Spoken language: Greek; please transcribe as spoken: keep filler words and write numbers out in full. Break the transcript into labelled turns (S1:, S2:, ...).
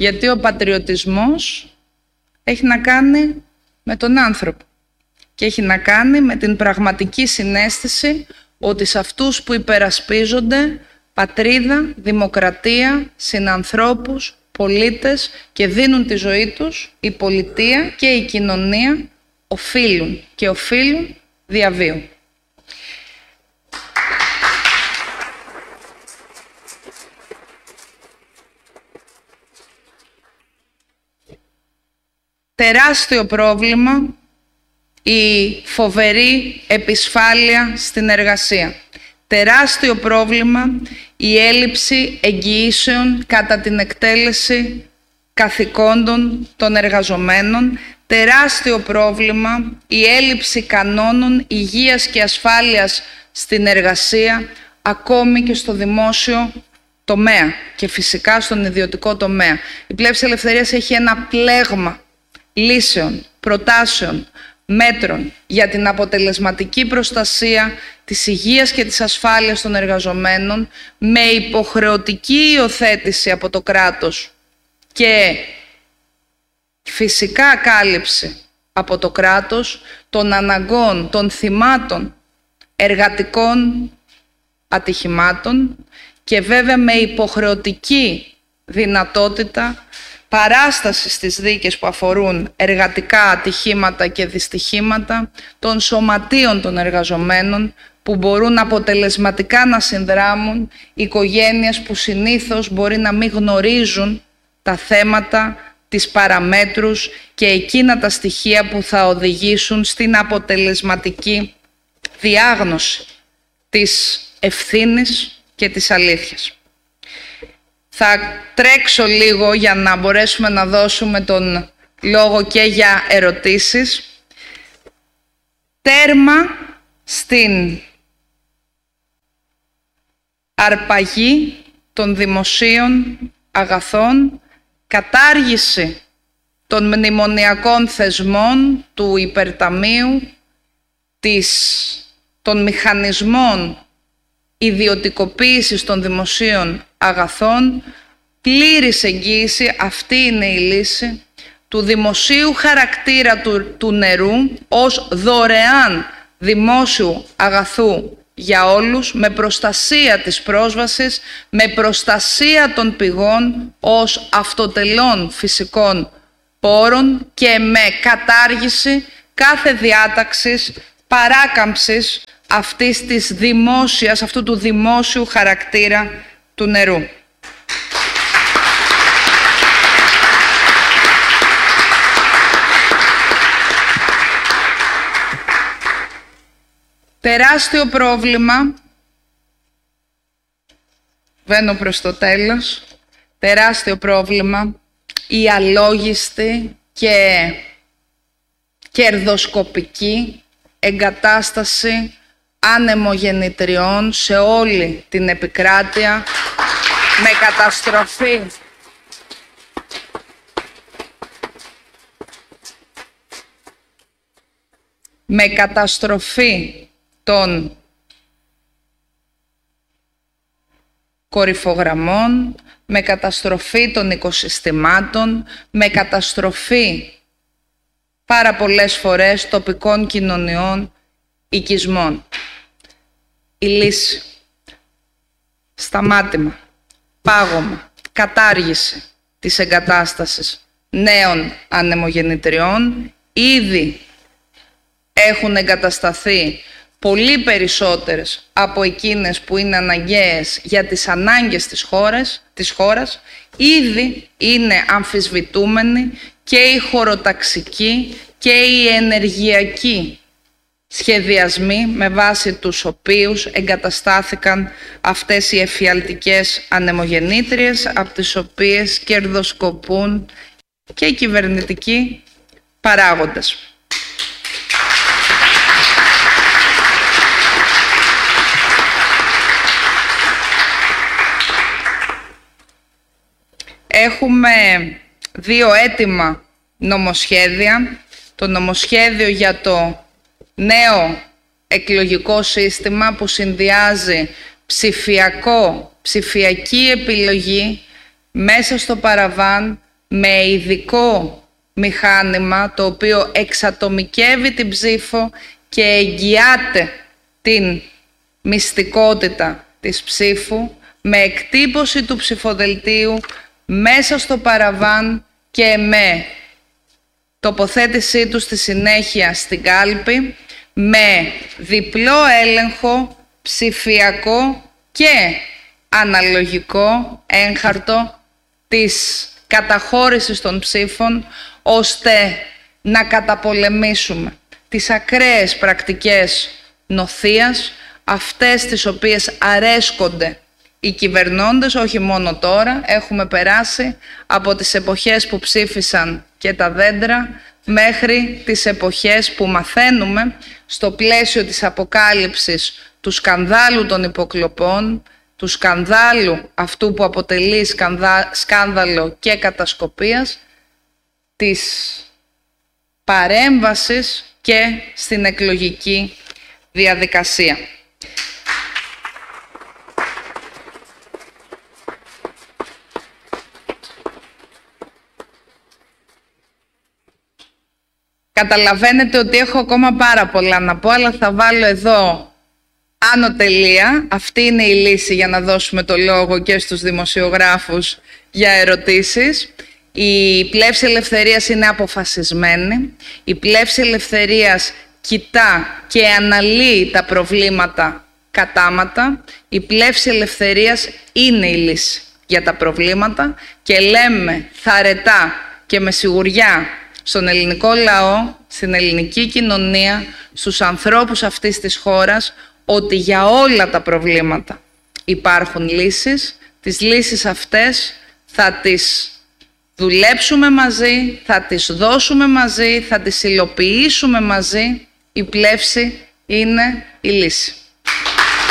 S1: Γιατί ο πατριωτισμός έχει να κάνει με τον άνθρωπο και έχει να κάνει με την πραγματική συναίσθηση ότι σε αυτούς που υπερασπίζονται πατρίδα, δημοκρατία, συνανθρώπους, πολίτες και δίνουν τη ζωή τους, η πολιτεία και η κοινωνία οφείλουν και οφείλουν διαβίου. Τεράστιο πρόβλημα η φοβερή επισφάλεια στην εργασία. Τεράστιο πρόβλημα η έλλειψη εγγυήσεων κατά την εκτέλεση καθηκόντων των εργαζομένων. Τεράστιο πρόβλημα η έλλειψη κανόνων υγείας και ασφάλειας στην εργασία, ακόμη και στο δημόσιο τομέα και φυσικά στον ιδιωτικό τομέα. Η Πλεύση Ελευθερίας έχει ένα πλέγμα λύσεων, προτάσεων, μέτρων για την αποτελεσματική προστασία της υγείας και της ασφάλειας των εργαζομένων με υποχρεωτική υιοθέτηση από το κράτος και φυσικά κάλυψη από το κράτος των αναγκών των θυμάτων εργατικών ατυχημάτων και βέβαια με υποχρεωτική δυνατότητα παράσταση στις δίκες που αφορούν εργατικά ατυχήματα και δυστυχήματα των σωματείων των εργαζομένων που μπορούν αποτελεσματικά να συνδράμουν οικογένειες που συνήθως μπορεί να μην γνωρίζουν τα θέματα, τις παραμέτρους και εκείνα τα στοιχεία που θα οδηγήσουν στην αποτελεσματική διάγνωση της ευθύνης και της αλήθειας. Θα τρέξω λίγο για να μπορέσουμε να δώσουμε τον λόγο και για ερωτήσεις. Τέρμα στην αρπαγή των δημοσίων αγαθών, κατάργηση των μνημονιακών θεσμών, του υπερταμείου, της, των μηχανισμών ιδιωτικοποίησης των δημοσίων αγαθών, πλήρης εγγύηση, αυτή είναι η λύση, του δημοσίου χαρακτήρα του, του νερού ως δωρεάν δημόσιου αγαθού για όλους, με προστασία της πρόσβασης, με προστασία των πηγών ως αυτοτελών φυσικών πόρων και με κατάργηση κάθε διάταξης παράκαμψης αυτής της δημόσιας, αυτού του δημόσιου χαρακτήρα του νερού. Τεράστιο πρόβλημα, βαίνω προς το τέλος, τεράστιο πρόβλημα η αλόγιστη και κερδοσκοπική εγκατάσταση ανεμογεννητριών σε όλη την επικράτεια με καταστροφή με καταστροφή των κορυφογραμμών, με καταστροφή των οικοσυστημάτων, με καταστροφή πάρα πολλές φορές τοπικών κοινωνιών, οικισμών. Η λύση, σταμάτημα, πάγωμα, κατάργηση της εγκατάστασης νέων ανεμογεννητριών. Ήδη έχουν εγκατασταθεί πολύ περισσότερες από εκείνες που είναι αναγκαίες για τις ανάγκες της χώρας, της χώρας. Ήδη είναι αμφισβητούμενοι και οι χωροταξικοί και οι ενεργειακοί σχεδιασμοί με βάση τους οποίους εγκαταστάθηκαν αυτές οι εφιαλτικές ανεμογεννήτριες, από τις οποίες κερδοσκοπούν και οι κυβερνητικοί παράγοντες. Έχουμε δύο έτοιμα νομοσχέδια. Το νομοσχέδιο για το νέο εκλογικό σύστημα που συνδυάζει ψηφιακό, ψηφιακή επιλογή μέσα στο παραβάν με ειδικό μηχάνημα το οποίο εξατομικεύει την ψήφο και εγγυάται την μυστικότητα της ψήφου με εκτύπωση του ψηφοδελτίου μέσα στο παραβάν και με τοποθέτησή του στη συνέχεια στην κάλπη, με διπλό έλεγχο ψηφιακό και αναλογικό έγχαρτο της καταχώρησης των ψήφων, ώστε να καταπολεμήσουμε τις ακραίες πρακτικές νοθείας, αυτές τις οποίες αρέσκονται οι κυβερνώντες, όχι μόνο τώρα. Έχουμε περάσει από τις εποχές που ψήφισαν και τα δέντρα μέχρι τις εποχές που μαθαίνουμε στο πλαίσιο της αποκάλυψης του σκανδάλου των υποκλοπών, του σκανδάλου αυτού που αποτελεί σκανδα... σκάνδαλο και κατασκοπίας, της παρέμβασης και στην εκλογική διαδικασία. Καταλαβαίνετε ότι έχω ακόμα πάρα πολλά να πω, αλλά θα βάλω εδώ άνω τελεία. Αυτή είναι η λύση για να δώσουμε το λόγο και στους δημοσιογράφους για ερωτήσεις. Η Πλεύση Ελευθερίας είναι αποφασισμένη. Η Πλεύση Ελευθερίας κοιτά και αναλύει τα προβλήματα κατάματα. Η Πλεύση Ελευθερίας είναι η λύση για τα προβλήματα και λέμε θαρετά και με σιγουριά στον ελληνικό λαό, στην ελληνική κοινωνία, στους ανθρώπους αυτής της χώρας, ότι για όλα τα προβλήματα υπάρχουν λύσεις. Τις λύσεις αυτές θα τις δουλέψουμε μαζί, θα τις δώσουμε μαζί, θα τις υλοποιήσουμε μαζί. Η Πλεύση είναι η λύση.